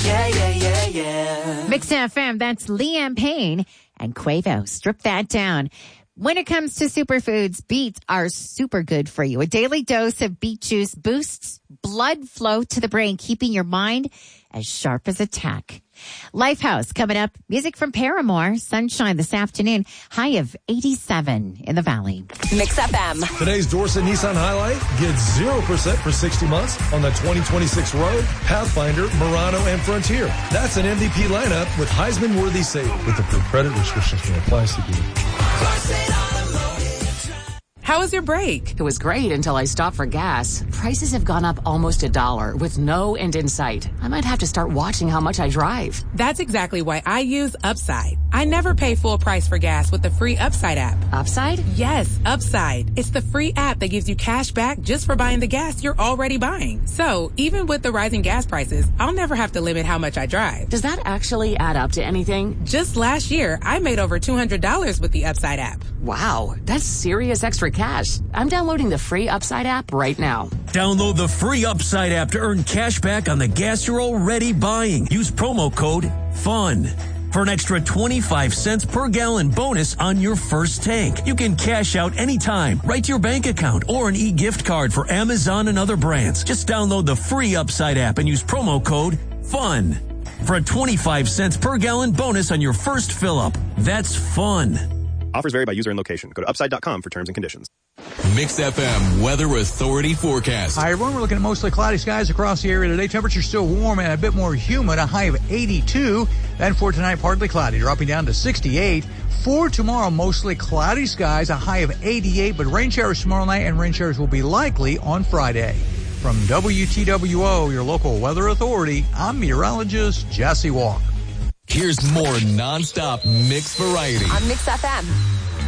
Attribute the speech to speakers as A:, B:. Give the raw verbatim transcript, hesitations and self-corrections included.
A: Yeah, yeah, yeah, yeah.
B: Mix F M, that's Liam Payne and Quavo. Strip that down. When it comes to superfoods, beets are super good for you. A daily dose of beet juice boosts blood flow to the brain, keeping your mind as sharp as a tack. Lifehouse coming up. Music from Paramore. Sunshine this afternoon. High of eighty-seven in the valley.
C: Mix F M.
D: Today's Dorset Nissan Highlight gets zero percent for sixty months on the twenty twenty-six Rogue, Pathfinder, Murano, and Frontier. That's an M V P lineup with Heisman-worthy savings. With approved credit restrictions may apply. C B.
E: How was your break?
F: It was great until I stopped for gas. Prices have gone up almost a dollar with no end in sight. I might have to start watching how much I drive.
E: That's exactly why I use Upside. I never pay full price for gas with the free Upside app.
F: Upside?
E: Yes, Upside. It's the free app that gives you cash back just for buying the gas you're already buying. So even with the rising gas prices, I'll never have to limit how much I drive.
F: Does that actually add up to anything?
E: Just last year, I made over two hundred dollars with the Upside app.
F: Wow, that's serious extra cash. I'm downloading the free Upside app right now.
G: Download the free Upside app to earn cash back on the gas you're already buying. Use promo code FUN for an extra twenty-five cents per gallon bonus on your first tank. You can cash out anytime, right to your bank account, or an e-gift card for Amazon and other brands. Just download the free Upside app and use promo code FUN for a twenty-five cents per gallon bonus on your first fill-up. That's fun.
H: Offers vary by user and location. Go to upside dot com for terms and conditions.
I: Mix F M Weather Authority forecast.
J: Hi, everyone. We're looking at mostly cloudy skies across the area today. Temperature still warm and a bit more humid, a high of eighty-two. Then for tonight, partly cloudy, dropping down to sixty-eight. For tomorrow, mostly cloudy skies, a high of eighty-eight, but rain showers tomorrow night, and rain showers will be likely on Friday. From W T W O, your local weather authority, I'm meteorologist Jesse Walker.
I: Here's more nonstop mix variety
C: On Mix F M.